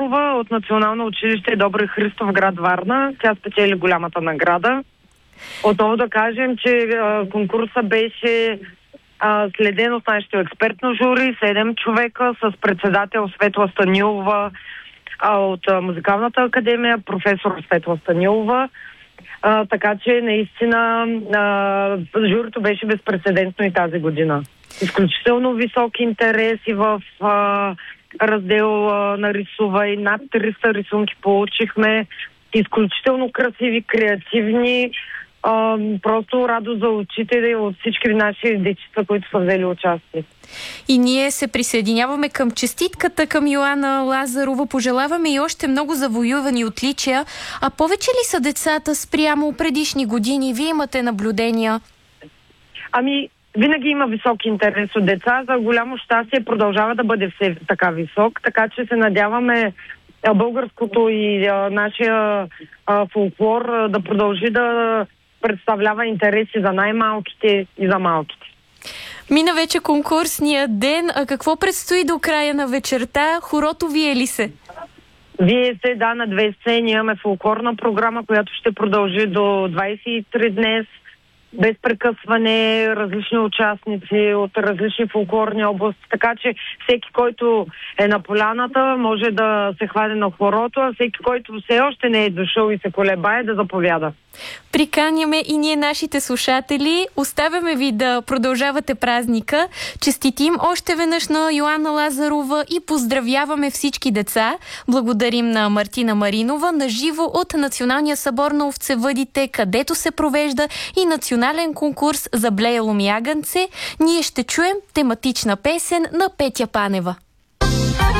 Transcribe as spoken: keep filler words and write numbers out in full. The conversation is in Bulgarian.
Янкова от Национално училище Добри Христов, град Варна. Тя спечели голямата награда. Отново да кажем, че а, конкурсът беше а, следен от нашето експертно жури, седем човека с председател Светла Станилова а, от а, Музикалната академия, професор Светла Станилова. А, така че наистина а, журито беше безпрецедентно и тази година. Изключително висок интерес и в а, раздел а, на рисувай. Над триста рисунки получихме. Изключително красиви, креативни. А, просто радост за очите от всички наши дечица, които са взели участие. И ние се присъединяваме към честитката към Йоана Лазарова. Пожелаваме и още много завоювани отличия. А повече ли са децата спрямо предишни години? Вие имате наблюдения? Ами, винаги има висок интерес от деца. За голямо щастие продължава да бъде все така висок. Така че се надяваме а, българското и а, нашия а, фолклор а, да продължи да представлява интереси за най-малките и за малките. Мина вече конкурсния ден. А какво предстои до края на вечерта? Хорото вие ли се? Вие се, да, на две сцени имаме фолклорна програма, която ще продължи до двадесет и три днес. Без прекъсване, различни участници от различни фолклорни области. Така че всеки, който е на поляната, може да се хване на хорото, а всеки, който все още не е дошъл и се колебае, да заповяда. Приканяме и ние нашите слушатели. Оставяме ви да продължавате празника. Честитим още веднъж на Йоана Лазарова и поздравяваме всички деца. Благодарим на Мартина Маринова, на живо от Националния събор на овцевъдите, където се провежда и национален конкурс за блеяло мягънце. Ние ще чуем тематична песен на Петя Панева.